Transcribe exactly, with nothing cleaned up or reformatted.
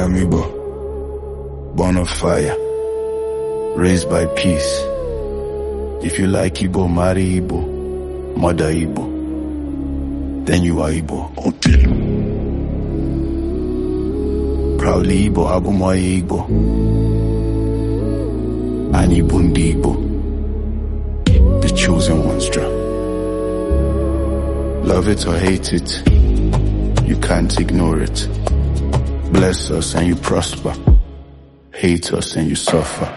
am Igbo, born of fire, raised by peace. If you like Igbo, marry Igbo, mother Igbo, then you are Igbo. Okay. Proudly Igbo, Abumoye Igbo, and Igbo Ndi Igbo, the chosen ones draw. Love it or hate it, you can't ignore it. Bless us and you prosper, hate us and you suffer.